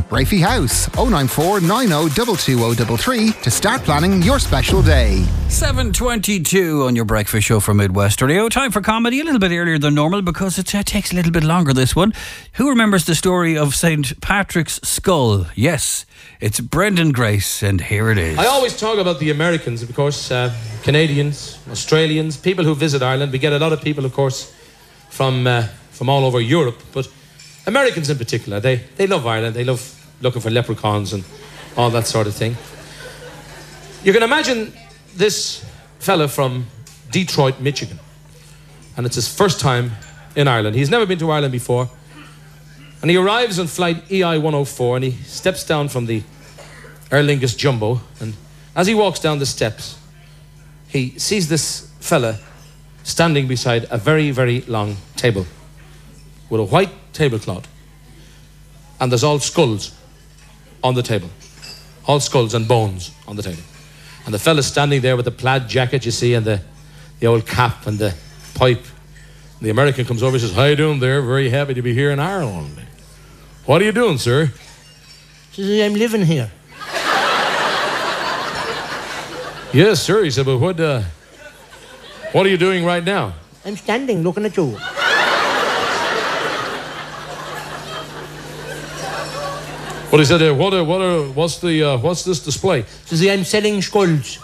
Brafey House, 094 90 22033 to start planning your special day. 7:22 on your breakfast show for Midwest Radio. Time for comedy, a little bit earlier than normal because it takes a little bit longer, this one. Who remembers the story of St. Patrick's skull? Yes, it's Brendan Grace, and here it is. I always talk about the Americans, of course, Canadians, Australians, people who visit Ireland. We get a lot of people, of course, from all over Europe, but Americans in particular, they love Ireland. They love looking for leprechauns and all that sort of thing. You can imagine this fella from Detroit, Michigan, and it's his first time in Ireland. He's never been to Ireland before, and he arrives on flight EI-104, and he steps down from the Aer Lingus Jumbo, and as he walks down the steps, he sees this fella standing beside a very, very long table with a white tablecloth, and there's all skulls on the table, all skulls and bones on the table. And the fella's standing there with the plaid jacket, you see, and the old cap and the pipe. And the American comes over and says, "How you doing there? Very happy to be here in Ireland." "What are you doing, sir?" He says, "I'm living here." "Yes, sir." He said, "But what are you doing right now?" "I'm standing looking at you." But he said, what's this display?" He says, "I'm selling skulls."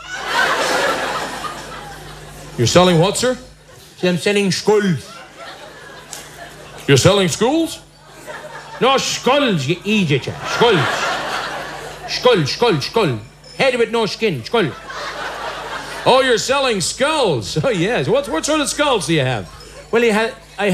"You're selling what, sir?" He says, "I'm selling skulls." "You're selling schools?" "No, skulls, you idiot. Skulls. Skull. Head with no skin, skull. "Oh, you're selling skulls." "Oh, yes. What sort of skulls do you have?" "Well, I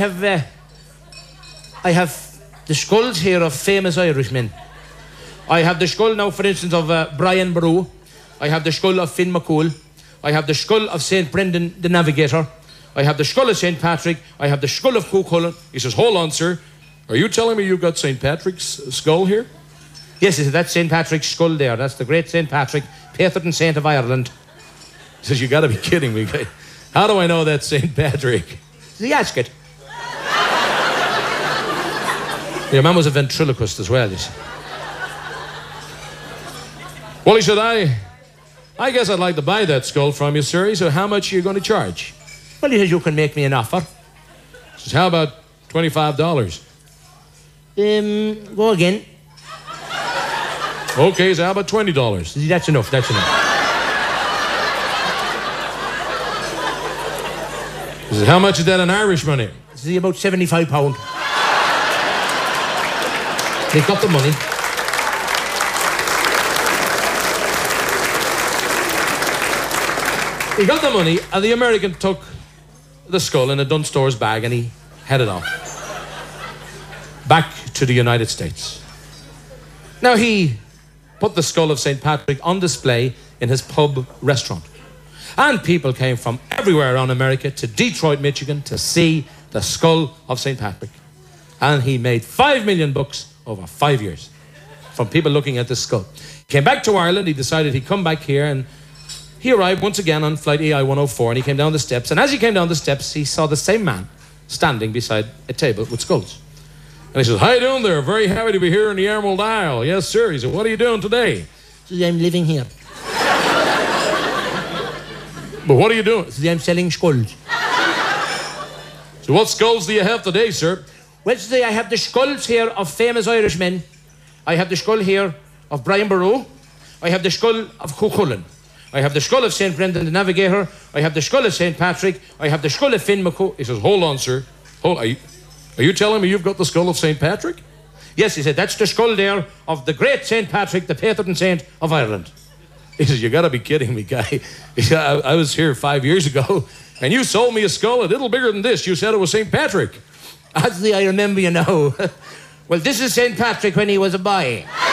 have the skulls here of famous Irishmen. I have the skull now, for instance, of Brian Boru. I have the skull of Finn McCool. I have the skull of St. Brendan the Navigator. I have the skull of St. Patrick. I have the skull of Cuchulainn." He says, "Hold on, sir. Are you telling me you've got St. Patrick's skull here?" "Yes," he said, "that's St. Patrick's skull there. That's the great St. Patrick, patron saint of Ireland." He says, "You got to be kidding me. How do I know that's St. Patrick?" So you ask it. Your man was a ventriloquist as well, you see. "Well," he said, I guess I'd like to buy that skull from you, sir." He said, "How much are you going to charge?" "Well," he says, "you can make me an offer." He says, "How about $25? Go again. Okay, he said, "How about $20? That's enough. He said, "How much is that in Irish money?" This is about £75. They got the money. He got the money, and the American took the skull in a Dunstore's bag, and he headed off back to the United States. Now, he put the skull of St. Patrick on display in his pub restaurant, and people came from everywhere around America to Detroit, Michigan, to see the skull of St. Patrick. And he made $5 million over 5 years from people looking at this skull. He came back to Ireland. He decided he'd come back here, and he arrived once again on flight EI-104, and he came down the steps. And as he came down the steps, he saw the same man standing beside a table with skulls. And he says, "How you doing there? Very happy to be here in the Emerald Isle." "Yes, sir." He said, "What are you doing today?" He says, "I'm living here." "But what are you doing?" He says, "I'm selling skulls." "So what skulls do you have today, sir?" "Well," today I have the skulls here of famous Irishmen. I have the skull here of Brian Boru. I have the skull of Cuchulainn. I have the skull of St. Brendan the Navigator. I have the skull of St. Patrick. I have the skull of Finn McCool." He says, "Hold on, sir. Are you telling me you've got the skull of St. Patrick?" "Yes," he said, "that's the skull there of the great St. Patrick, the patron saint of Ireland." He says, "You got to be kidding me, guy." He said, I was here 5 years ago, and you sold me a skull a little bigger than this. You said it was St. Patrick." "Actually, I remember you now." "Well, this is St. Patrick when he was a boy."